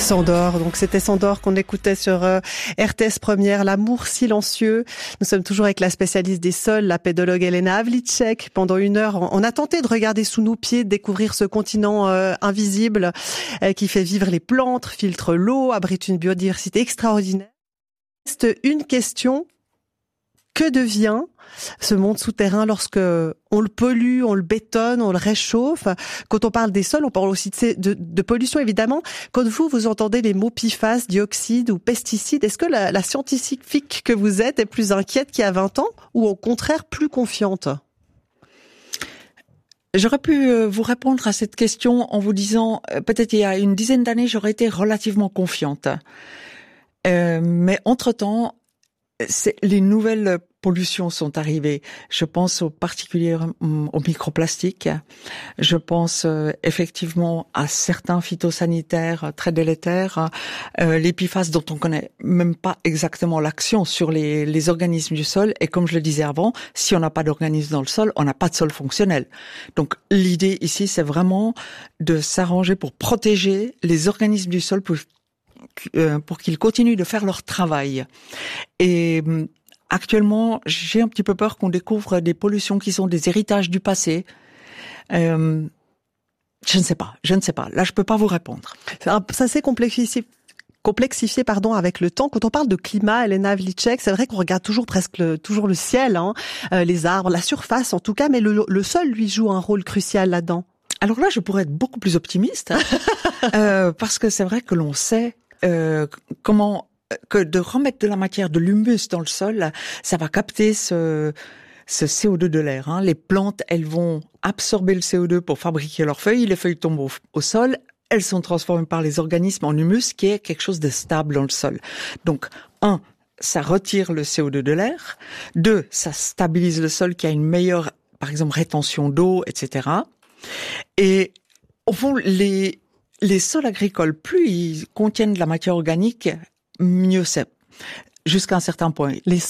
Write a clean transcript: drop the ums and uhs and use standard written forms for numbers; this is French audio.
Sandor, donc c'était Sandor qu'on écoutait sur RTS Première, l'amour silencieux. Nous sommes toujours avec la spécialiste des sols, la pédologue Elena Havlicek. Pendant 1 heure, on a tenté de regarder sous nos pieds, de découvrir ce continent invisible qui fait vivre les plantes, filtre l'eau, abrite une biodiversité extraordinaire. Reste une question: que devient ce monde souterrain lorsque on le pollue, on le bétonne, on le réchauffe? Quand on parle des sols, on parle aussi de pollution, évidemment. Quand vous entendez les mots PFAS, dioxyde ou pesticides, est-ce que la scientifique que vous êtes est plus inquiète qu'il y a 20 ans ou au contraire plus confiante? J'aurais pu vous répondre à cette question en vous disant, peut-être il y a une dizaine d'années, j'aurais été relativement confiante. Mais entre-temps, les nouvelles pollutions sont arrivées. Je pense aux microplastiques. Je pense effectivement à certains phytosanitaires très délétères. Les PFAS dont on connaît même pas exactement l'action sur les organismes du sol. Et comme je le disais avant, si on n'a pas d'organismes dans le sol, on n'a pas de sol fonctionnel. Donc l'idée ici, c'est vraiment de s'arranger pour protéger les organismes du sol pour qu'ils continuent de faire leur travail. Et actuellement, j'ai un petit peu peur qu'on découvre des pollutions qui sont des héritages du passé. Je ne sais pas. Là, je peux pas vous répondre. Ça s'est complexifié avec le temps. Quand on parle de climat, Elena Havlicek, c'est vrai qu'on regarde toujours toujours le ciel, les arbres, la surface en tout cas, mais le sol, lui, joue un rôle crucial là-dedans. Alors là, je pourrais être beaucoup plus optimiste, parce que c'est vrai que l'on sait que de remettre de la matière, de l'humus dans le sol, ça va capter ce CO2 de l'air. Les plantes, elles vont absorber le CO2 pour fabriquer leurs feuilles. Les feuilles tombent au sol. Elles sont transformées par les organismes en humus, qui est quelque chose de stable dans le sol. Donc, 1, ça retire le CO2 de l'air. 2, ça stabilise le sol qui a une meilleure, par exemple, rétention d'eau, etc. Et au fond, les sols agricoles, plus ils contiennent de la matière organique, mieux c'est. Jusqu'à un certain point. Les